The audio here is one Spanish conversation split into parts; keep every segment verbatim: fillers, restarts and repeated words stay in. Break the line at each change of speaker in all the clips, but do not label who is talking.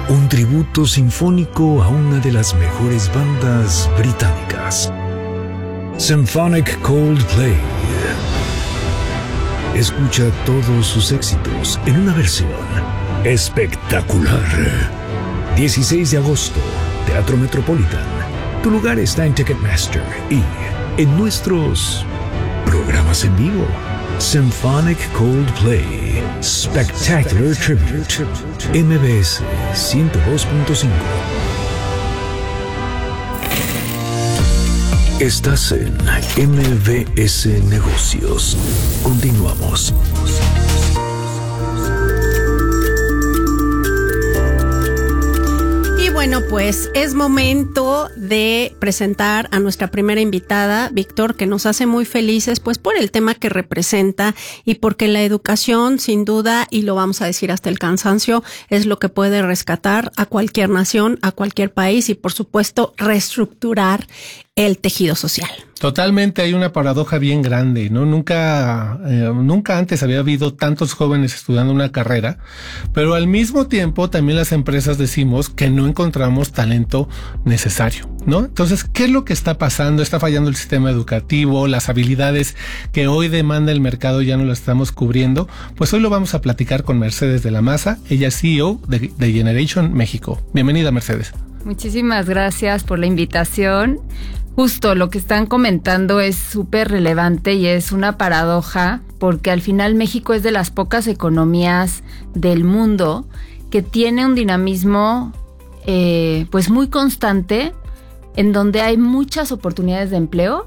un tributo sinfónico a una de las mejores bandas británicas. Symphonic Coldplay. Escucha todos sus éxitos en una versión espectacular. dieciséis de agosto, Teatro Metropolitan. Tu lugar está en Ticketmaster y en nuestros programas en vivo. Symphonic Coldplay Spectacular Tribute. M B S ciento dos punto cinco. Estás en M B S Negocios. Continuamos.
Bueno, pues es momento de presentar a nuestra primera invitada, Víctor, que nos hace muy felices, pues por el tema que representa y porque la educación, sin duda, y lo vamos a decir hasta el cansancio, es lo que puede rescatar a cualquier nación, a cualquier país y, por supuesto, reestructurar el tejido social.
Totalmente, hay una paradoja bien grande, ¿no? Nunca, eh, nunca antes había habido tantos jóvenes estudiando una carrera, pero al mismo tiempo también las empresas decimos que no encontramos talento necesario, ¿no? Entonces, ¿qué es lo que está pasando? ¿Está fallando el sistema educativo? ¿Las habilidades que hoy demanda el mercado ya no las estamos cubriendo? Pues hoy lo vamos a platicar con Mercedes de la Maza, ella es C E O de, de Generation México. Bienvenida, Mercedes.
Muchísimas gracias por la invitación. Justo lo que están comentando es súper relevante y es una paradoja porque al final México es de las pocas economías del mundo que tiene un dinamismo eh, pues muy constante en donde hay muchas oportunidades de empleo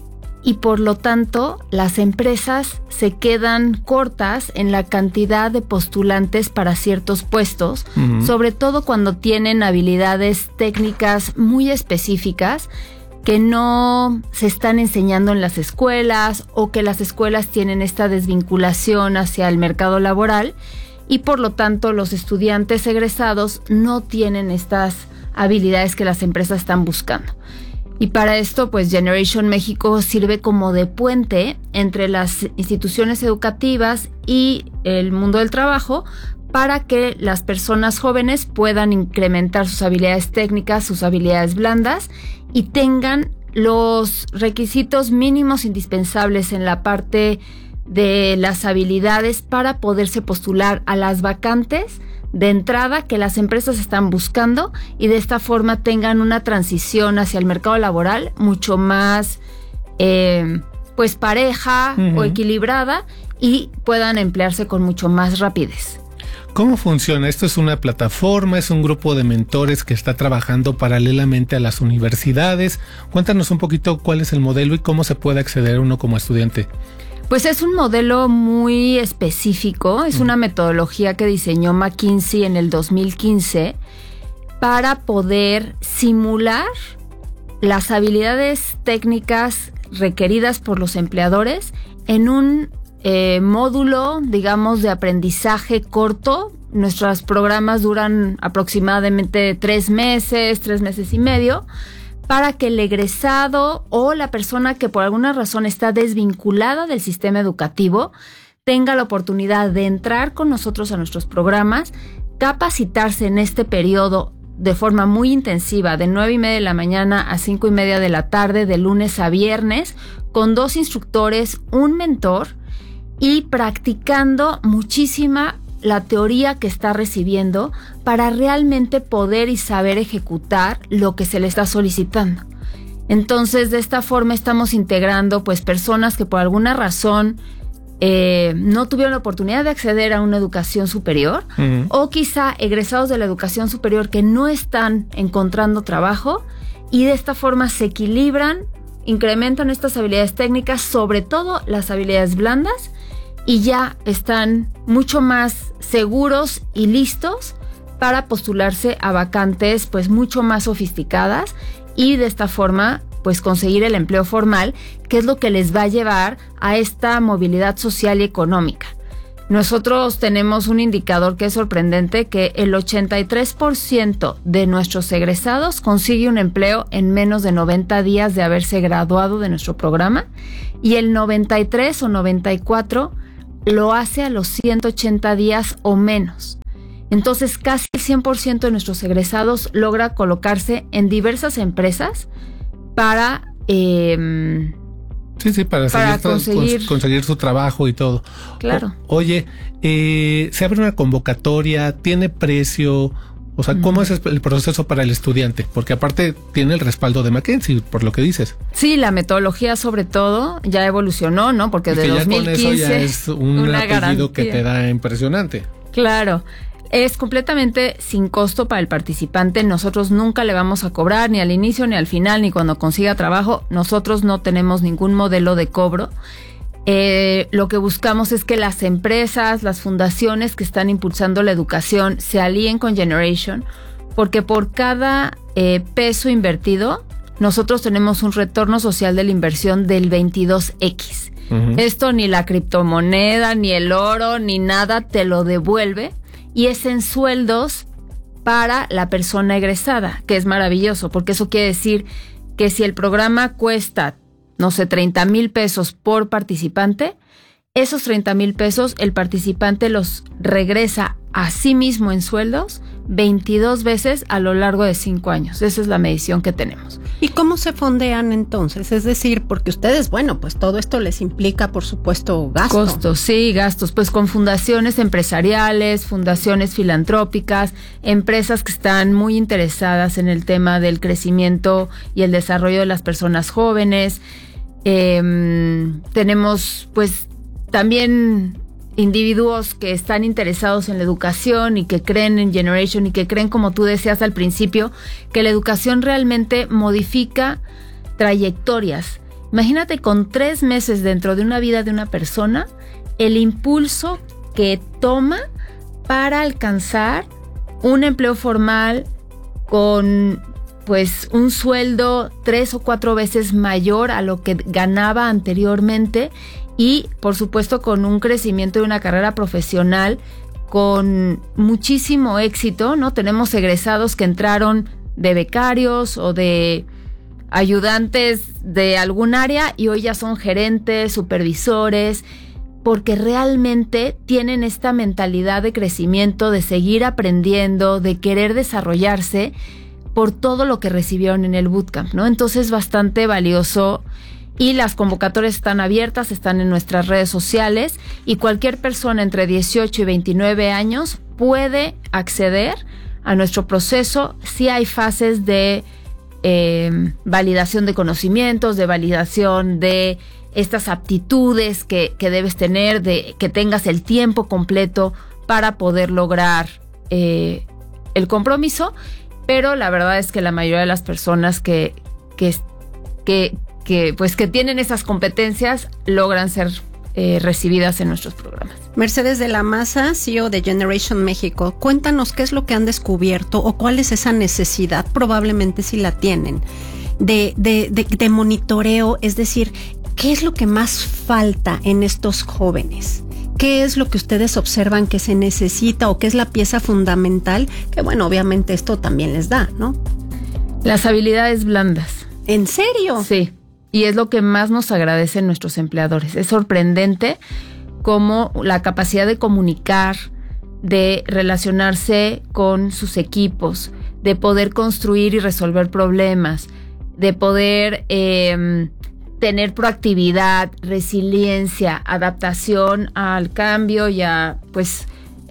y por lo tanto las empresas se quedan cortas en la cantidad de postulantes para ciertos puestos, uh-huh. sobre todo cuando tienen habilidades técnicas muy específicas que no se están enseñando en las escuelas o que las escuelas tienen esta desvinculación hacia el mercado laboral y por lo tanto los estudiantes egresados no tienen estas habilidades que las empresas están buscando. Y para esto, pues Generation México sirve como de puente entre las instituciones educativas y el mundo del trabajo para que las personas jóvenes puedan incrementar sus habilidades técnicas, sus habilidades blandas y tengan los requisitos mínimos indispensables en la parte de las habilidades para poderse postular a las vacantes de entrada que las empresas están buscando y de esta forma tengan una transición hacia el mercado laboral mucho más eh, pues pareja uh-huh. o equilibrada y puedan emplearse con mucho más rapidez.
¿Cómo funciona? ¿Esto es una plataforma? ¿Es un grupo de mentores que está trabajando paralelamente a las universidades? Cuéntanos un poquito cuál es el modelo y cómo se puede acceder uno como estudiante.
Pues es un modelo muy específico, es una metodología que diseñó McKinsey en el dos mil quince para poder simular las habilidades técnicas requeridas por los empleadores en un eh, módulo, digamos, de aprendizaje corto. Nuestros programas duran aproximadamente tres meses, tres meses y medio, para que el egresado o la persona que por alguna razón está desvinculada del sistema educativo tenga la oportunidad de entrar con nosotros a nuestros programas, capacitarse en este periodo de forma muy intensiva, de nueve y media de la mañana a cinco y media de la tarde, de lunes a viernes, con dos instructores, un mentor y practicando muchísima la teoría que está recibiendo para realmente poder y saber ejecutar lo que se le está solicitando. Entonces, de esta forma estamos integrando pues personas que por alguna razón eh, no tuvieron la oportunidad de acceder a una educación superior uh-huh. o quizá egresados de la educación superior que no están encontrando trabajo y de esta forma se equilibran, incrementan estas habilidades técnicas, sobre todo las habilidades blandas, y ya están mucho más seguros y listos para postularse a vacantes pues mucho más sofisticadas y de esta forma pues conseguir el empleo formal, que es lo que les va a llevar a esta movilidad social y económica. Nosotros tenemos un indicador que es sorprendente, que el ochenta y tres por ciento de nuestros egresados consigue un empleo en menos de noventa días de haberse graduado de nuestro programa y el noventa y tres o noventa y cuatro lo hace a los ciento ochenta días o menos. Entonces, casi el cien por ciento de nuestros egresados logra colocarse en diversas empresas para... Eh,
Sí, sí, para,
para
seguir,
conseguir...
Cons- conseguir su trabajo y todo.
Claro.
O, oye, eh, se abre una convocatoria, tiene precio, o sea, ¿cómo mm. es el proceso para el estudiante? Porque aparte tiene el respaldo de McKinsey, por lo que dices.
Sí, la metodología sobre todo ya evolucionó, ¿no? Porque de dos mil quince...
Ya con eso ya es un
una
apellido
garantía.
Que te da impresionante.
Claro. Es completamente sin costo para el participante. Nosotros nunca le vamos a cobrar ni al inicio, ni al final, ni cuando consiga trabajo. Nosotros no tenemos ningún modelo de cobro. Eh, lo que buscamos es que las empresas, las fundaciones que están impulsando la educación se alíen con Generation, porque por cada eh, peso invertido, nosotros tenemos un retorno social de la inversión del veintidós equis. Uh-huh. Esto ni la criptomoneda, ni el oro, ni nada te lo devuelve. Y es en sueldos para la persona egresada, que es maravilloso, porque eso quiere decir que si el programa cuesta, no sé, treinta mil pesos por participante, esos treinta mil pesos el participante los regresa a sí mismo en sueldos veintidós veces a lo largo de cinco años. Esa es la medición que tenemos.
¿Y cómo se fondean entonces? Es decir, porque ustedes, bueno, pues todo esto les implica, por supuesto, gastos.
Costos, sí, gastos. Pues con fundaciones empresariales, fundaciones filantrópicas, empresas que están muy interesadas en el tema del crecimiento y el desarrollo de las personas jóvenes. Eh, tenemos, pues, también individuos que están interesados en la educación y que creen en Generation y que creen, como tú decías al principio, que la educación realmente modifica trayectorias. Imagínate con tres meses dentro de una vida de una persona, el impulso que toma para alcanzar un empleo formal con pues un sueldo tres o cuatro veces mayor a lo que ganaba anteriormente. Y, por supuesto, con un crecimiento de una carrera profesional con muchísimo éxito, ¿no? Tenemos egresados que entraron de becarios o de ayudantes de algún área y hoy ya son gerentes, supervisores, porque realmente tienen esta mentalidad de crecimiento, de seguir aprendiendo, de querer desarrollarse por todo lo que recibieron en el bootcamp, ¿no? Entonces, es bastante valioso. Y las convocatorias están abiertas, están en nuestras redes sociales y cualquier persona entre dieciocho y veintinueve años puede acceder a nuestro proceso. Sí hay fases de eh, validación de conocimientos, de validación de estas aptitudes que, que debes tener, de que tengas el tiempo completo para poder lograr eh, el compromiso. Pero la verdad es que la mayoría de las personas que, que, que que pues que tienen esas competencias logran ser eh, recibidas en nuestros programas.
Mercedes de la Maza, C E O de Generation México, cuéntanos qué es lo que han descubierto o cuál es esa necesidad, probablemente si la tienen, de, de, de, de monitoreo, es decir, ¿qué es lo que más falta en estos jóvenes? ¿Qué es lo que ustedes observan que se necesita o qué es la pieza fundamental? Que bueno, obviamente esto también les da, ¿no?
Las habilidades blandas.
¿En serio?
Sí. Y es lo que más nos agradecen nuestros empleadores. Es sorprendente cómo la capacidad de comunicar, de relacionarse con sus equipos, de poder construir y resolver problemas, de poder eh, tener proactividad, resiliencia, adaptación al cambio y a, pues,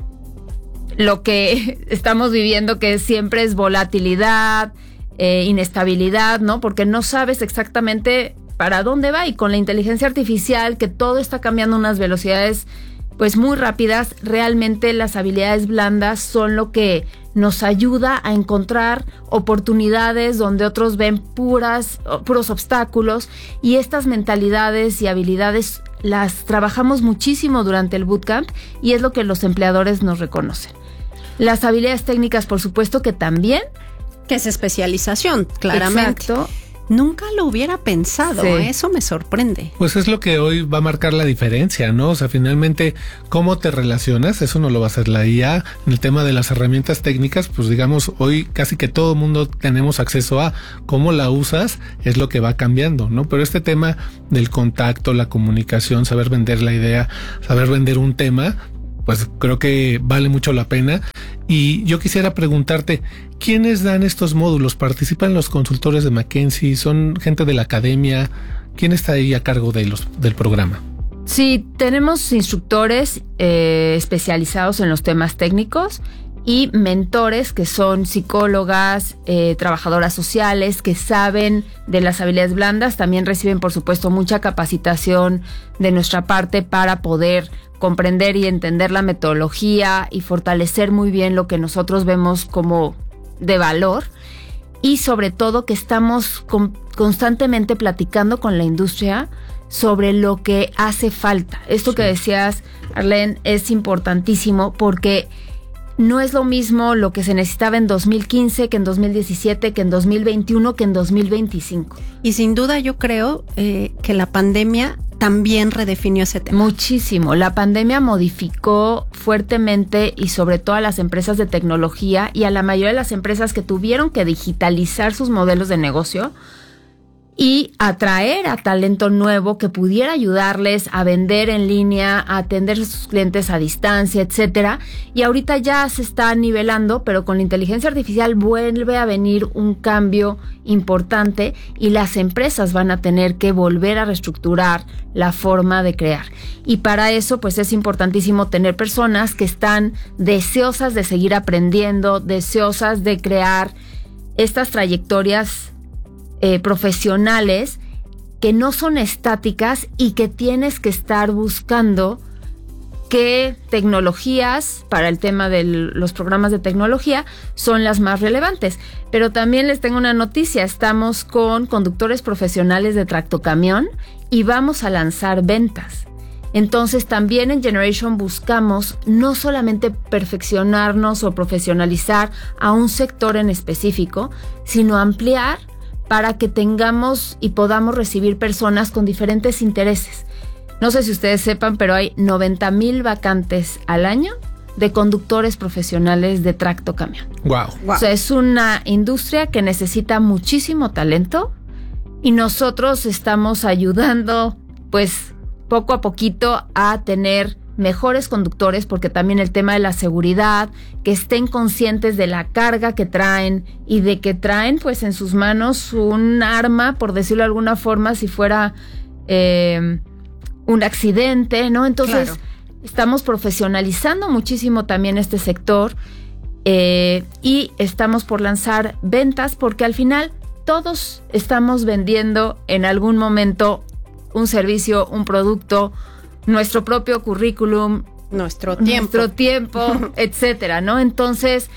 lo que estamos viviendo, que siempre es volatilidad, Eh, inestabilidad, ¿no? Porque no sabes exactamente para dónde va y con la inteligencia artificial, que todo está cambiando a unas velocidades pues muy rápidas, realmente las habilidades blandas son lo que nos ayuda a encontrar oportunidades donde otros ven puras, puros obstáculos y estas mentalidades y habilidades las trabajamos muchísimo durante el bootcamp y es lo que los empleadores nos reconocen. Las habilidades técnicas, por supuesto que también,
que es especialización, claramente.
Exacto.
Nunca lo hubiera pensado, sí. Eso me sorprende.
Pues es lo que hoy va a marcar la diferencia, ¿no? O sea, finalmente, cómo te relacionas, eso no lo va a hacer la I A. En el tema de las herramientas técnicas, pues digamos, hoy casi que todo el mundo tenemos acceso a cómo la usas, es lo que va cambiando, ¿no? Pero este tema del contacto, la comunicación, saber vender la idea, saber vender un tema, pues creo que vale mucho la pena. Y yo quisiera preguntarte, ¿quiénes dan estos módulos? ¿Participan los consultores de McKinsey? ¿Son gente de la academia? ¿Quién está ahí a cargo de los, del programa?
Sí, tenemos instructores eh, especializados en los temas técnicos y mentores que son psicólogas, eh, trabajadoras sociales que saben de las habilidades blandas. También reciben, por supuesto, mucha capacitación de nuestra parte para poder comprender y entender la metodología y fortalecer muy bien lo que nosotros vemos como de valor. Y sobre todo que estamos con, constantemente platicando con la industria sobre lo que hace falta. Esto sí. que decías, Arlene, es importantísimo porque no es lo mismo lo que se necesitaba en dos mil quince, que en dos mil diecisiete, que en dos mil veintiuno, que en dos mil veinticinco.
Y sin duda yo creo eh, que la pandemia también redefinió ese tema.
Muchísimo. La pandemia modificó fuertemente y sobre todo a las empresas de tecnología y a la mayoría de las empresas que tuvieron que digitalizar sus modelos de negocio y atraer a talento nuevo que pudiera ayudarles a vender en línea, a atender a sus clientes a distancia, etcétera. Y ahorita ya se está nivelando, pero con la inteligencia artificial vuelve a venir un cambio importante y las empresas van a tener que volver a reestructurar la forma de crear. Y para eso, pues es importantísimo tener personas que están deseosas de seguir aprendiendo, deseosas de crear estas trayectorias Eh, profesionales que no son estáticas y que tienes que estar buscando qué tecnologías para el tema de los programas de tecnología son las más relevantes. Pero también les tengo una noticia, estamos con conductores profesionales de tractocamión y vamos a lanzar ventas. Entonces también en Generation buscamos no solamente perfeccionarnos o profesionalizar a un sector en específico, sino ampliar para que tengamos y podamos recibir personas con diferentes intereses. No sé si ustedes sepan, pero hay noventa mil vacantes al año de conductores profesionales de tractocamión.
Wow.
wow. O sea, es una industria que necesita muchísimo talento y nosotros estamos ayudando, pues, poco a poquito a tener mejores conductores, porque también el tema de la seguridad, que estén conscientes de la carga que traen y de que traen pues en sus manos un arma, por decirlo de alguna forma, si fuera eh, un accidente, ¿no? Entonces claro. Estamos profesionalizando muchísimo también este sector eh, y estamos por lanzar ventas, porque al final todos estamos vendiendo en algún momento un servicio, un producto, nuestro propio currículum,
nuestro tiempo,
nuestro tiempo, etcétera, ¿no? Entonces,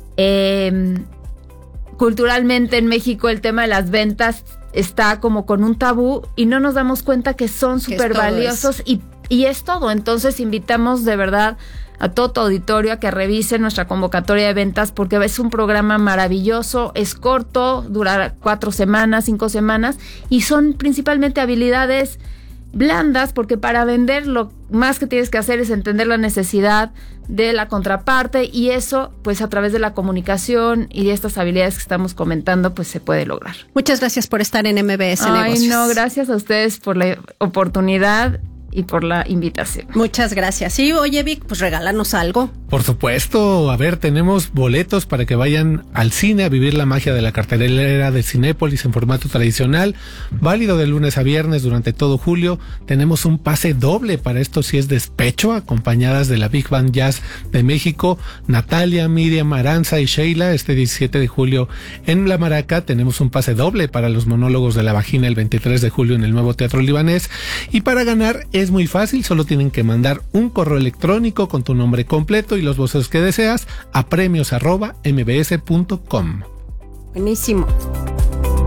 eh, culturalmente en México el tema de las ventas está como con un tabú y no nos damos cuenta que son súper valiosos y, y es todo. Entonces, invitamos de verdad a todo tu auditorio a que revise nuestra convocatoria de ventas porque es un programa maravilloso, es corto, dura cuatro semanas, cinco semanas y son principalmente habilidades blandas, porque para vender lo más que tienes que hacer es entender la necesidad de la contraparte y eso pues a través de la comunicación y de estas habilidades que estamos comentando pues se puede lograr.
Muchas gracias por estar en M B S
Ay,
Negocios.
No, gracias a ustedes por la oportunidad y por la invitación.
Muchas gracias. Y oye, Vic, pues regálanos algo.
Por supuesto. A ver, tenemos boletos para que vayan al cine a vivir la magia de la cartelera de Cinépolis en formato tradicional, válido de lunes a viernes durante todo julio. Tenemos un pase doble para esto si es despecho, acompañadas de la Big Band Jazz de México, Natalia, Miriam, Aranza y Sheila, este diecisiete de julio en La Maraca. Tenemos un pase doble para los monólogos de la vagina el veintitrés de julio en el Nuevo Teatro Libanés. Y para ganar es muy fácil, solo tienen que mandar un correo electrónico con tu nombre completo y los voceos que deseas a premios arroba mbs punto com.
Buenísimo.